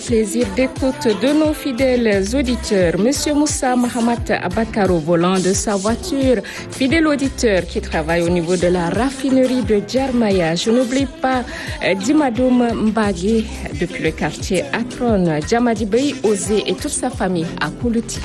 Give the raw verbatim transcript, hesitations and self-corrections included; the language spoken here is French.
Plaisir d'écoute de nos fidèles auditeurs. Monsieur Moussa Mahamat Abakar au volant de sa voiture, fidèle auditeur qui travaille au niveau de la raffinerie de Djarmaya. Je n'oublie pas Dimadoum Mbagé depuis le quartier Atron, Djamadi Bey Ozé et toute sa famille à Koulouti.